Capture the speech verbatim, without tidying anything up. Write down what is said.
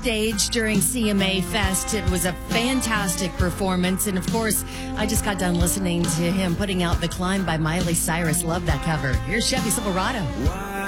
stage during C M A Fest. It was a fantastic performance. And of course, I just got done listening to him putting out The Climb by Miley Cyrus. Love that cover. Here's Chevy Silverado. Why